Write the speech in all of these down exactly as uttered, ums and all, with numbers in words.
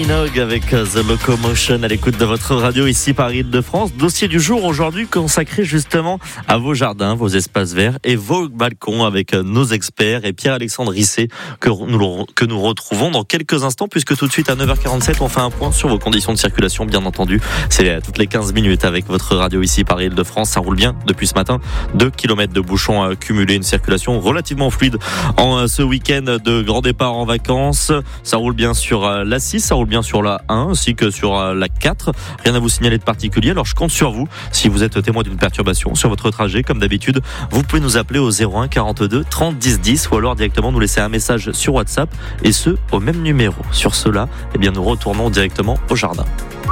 Minogue avec The Locomotion à l'écoute de votre radio ici Paris-Île-de-France. Dossier du jour aujourd'hui consacré justement à vos jardins, vos espaces verts et vos balcons avec nos experts et Pierre-Alexandre Risset que nous, que nous retrouvons dans quelques instants puisque tout de suite à neuf heures quarante-sept on fait un point sur vos conditions de circulation bien entendu. C'est toutes les quinze minutes avec votre radio ici Paris-Île-de-France. Ça roule bien depuis ce matin. deux kilomètres de bouchons cumulés, une circulation relativement fluide en ce week-end de grand départ en vacances. Ça roule bien sur la six, ça roule bien sur la un ainsi que sur la quatre. Rien à vous signaler de particulier. Alors je compte sur vous. Si vous êtes témoin d'une perturbation sur votre trajet, comme d'habitude, vous pouvez nous appeler au zéro un quarante-deux trente dix dix ou alors directement nous laisser un message sur WhatsApp et ce au même numéro. Sur cela, eh bien nous retournons directement au jardin.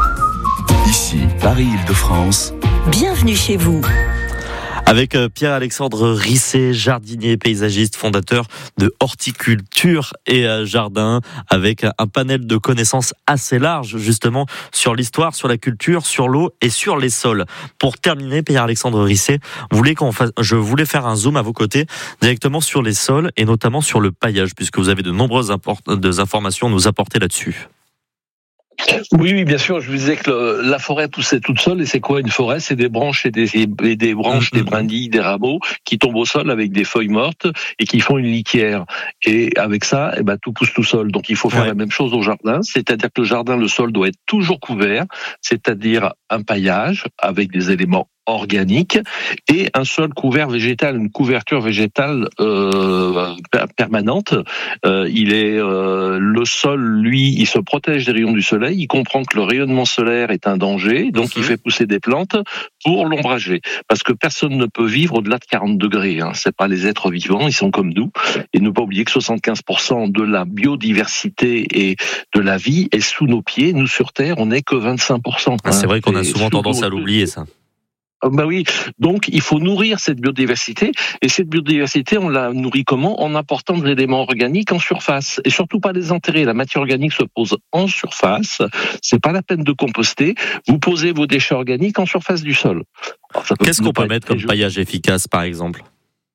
Ici Paris-Île-de-France. Bienvenue chez vous. Avec Pierre-Alexandre Risset, jardinier paysagiste, fondateur de Horticulture et Jardin, avec un panel de connaissances assez large justement sur l'histoire, sur la culture, sur l'eau et sur les sols. Pour terminer, Pierre-Alexandre Risset, vous voulez qu'on fasse, je voulais faire un zoom à vos côtés directement sur les sols et notamment sur le paillage, puisque vous avez de nombreuses import- de informations à nous apporter là-dessus. Oui, oui, bien sûr. Je vous disais que le, la forêt poussait toute seule. Et c'est quoi une forêt? C'est des branches et des, et des branches, mmh. des brindilles, des rameaux qui tombent au sol avec des feuilles mortes et qui font une litière. Et avec ça, eh ben, tout pousse tout seul. Donc il faut faire ouais. la même chose au jardin. C'est-à-dire que le jardin, le sol doit être toujours couvert. C'est-à-dire un paillage avec des éléments organique et un sol couvert végétal, une couverture végétale euh, permanente. Euh, il est euh, le sol, lui, il se protège des rayons du soleil. Il comprend que le rayonnement solaire est un danger, donc mmh. il fait pousser des plantes pour l'ombrager. Parce que personne ne peut vivre au-delà de quarante degrés. Hein. C'est pas les êtres vivants, ils sont comme nous. Et ne pas oublier que soixante-quinze pour cent de la biodiversité et de la vie est sous nos pieds. Nous sur Terre, on n'est que vingt-cinq pour cent. Ah, c'est hein. vrai qu'on a souvent tendance à l'oublier, ça. Ben oui, donc il faut nourrir cette biodiversité, et cette biodiversité, on la nourrit comment? En apportant des éléments organiques en surface, et surtout pas les enterrer. La matière organique se pose en surface, c'est pas la peine de composter, vous posez vos déchets organiques en surface du sol. Alors, qu'est-ce qu'on peut mettre comme paillage efficace, par exemple?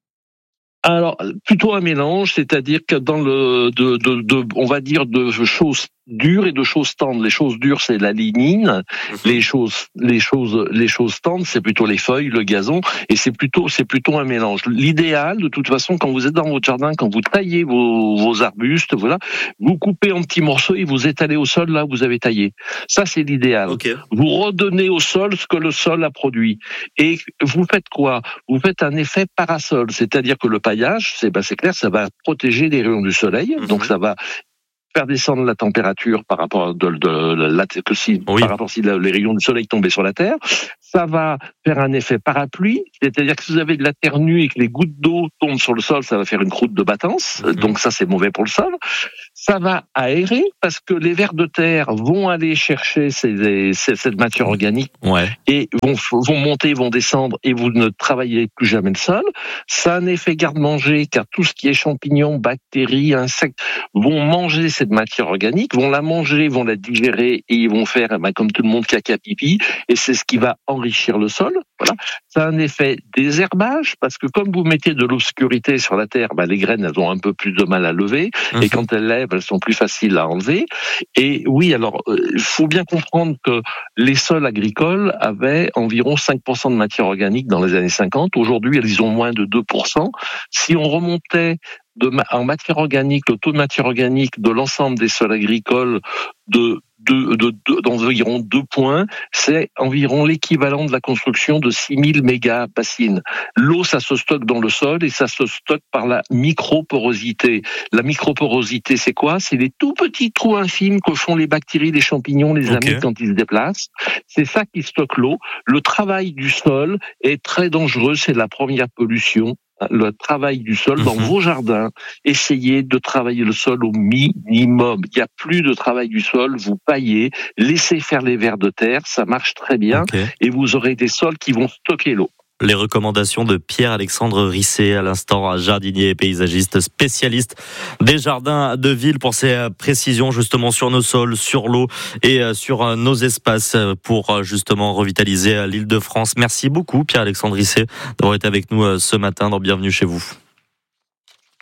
Alors, plutôt un mélange, c'est-à-dire que dans le, de, de, de, on va dire de choses dures et de choses tendres. Les choses dures, c'est la lignine. Les choses, les choses, les choses tendres, c'est plutôt les feuilles, le gazon, et c'est plutôt, c'est plutôt un mélange. L'idéal, de toute façon, quand vous êtes dans votre jardin, quand vous taillez vos, vos arbustes, voilà, vous coupez en petits morceaux et vous étalez au sol là où vous avez taillé. Ça, c'est l'idéal. Okay. Vous redonnez au sol ce que le sol a produit. Et vous faites quoi? Vous faites un effet parasol, c'est-à-dire que le paillage, c'est, ben, c'est clair, ça va protéger les rayons du soleil, mm-hmm. donc ça va faire descendre la température par rapport de, de, de la que si oui. par rapport si la, les rayons du soleil tombaient sur la terre. Ça va faire un effet parapluie, c'est-à-dire que si vous avez de la terre nue et que les gouttes d'eau tombent sur le sol, ça va faire une croûte de battance. Mmh. Donc ça, c'est mauvais pour le sol. Ça va aérer parce que les vers de terre vont aller chercher ces, ces, cette matière organique ouais. et vont, vont monter, vont descendre et vous ne travaillez plus jamais le sol. Ça a un effet garde-manger car tout ce qui est champignons, bactéries, insectes vont manger cette matière organique, vont la manger, vont la digérer et ils vont faire, ben, comme tout le monde, caca pipi, et c'est ce qui va enrichir le sol. Voilà. Ça a un effet désherbage parce que comme vous mettez de l'obscurité sur la terre, ben, les graines elles ont un peu plus de mal à lever mmh. et quand elles lèvent, elles sont plus faciles à enlever. Et oui, alors il euh, faut bien comprendre que les sols agricoles avaient environ cinq pour cent de matière organique dans les années cinquante. Aujourd'hui, elles ont moins de deux pour cent. Si on remontait de, en matière organique, le taux de matière organique de l'ensemble des sols agricoles de, de, de, de d'environ deux points, c'est environ l'équivalent de la construction de six mille méga-bassines. L'eau, ça se stocke dans le sol et ça se stocke par la microporosité. La microporosité, c'est quoi? C'est les tout petits trous infimes que font les bactéries, les champignons, les okay. amides quand ils se déplacent. C'est ça qui stocke l'eau. Le travail du sol est très dangereux, c'est la première pollution. Le travail du sol dans mmh. vos jardins, essayez de travailler le sol au minimum. Il n'y a plus de travail du sol, vous paillez, laissez faire les vers de terre, ça marche très bien okay. et vous aurez des sols qui vont stocker l'eau. Les recommandations de Pierre-Alexandre Risset, à l'instant jardinier et paysagiste, spécialiste des jardins de ville pour ses précisions justement sur nos sols, sur l'eau et sur nos espaces pour justement revitaliser l'Île-de-France. Merci beaucoup Pierre-Alexandre Risset d'avoir été avec nous ce matin dans Bienvenue chez vous.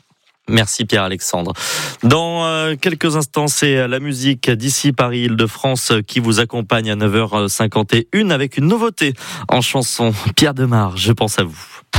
Merci Pierre-Alexandre. Dans euh, quelques instants, c'est la musique d'ici Paris-Île-de-France qui vous accompagne à neuf heures cinquante et un avec une nouveauté en chanson. Pierre Demar, je pense à vous.